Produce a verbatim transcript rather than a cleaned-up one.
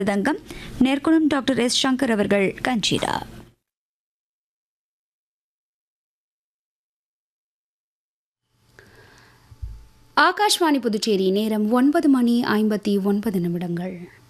தங்கம் நேர்குணம் doctor S Shankar அவர்கள் கஞ்சிரா. ஆகாஷ்வாணி புதுச்சேரி நேரம் ஒன்பது மணி ஐம்பத்தி ஒன்பது நிமிடங்கள்.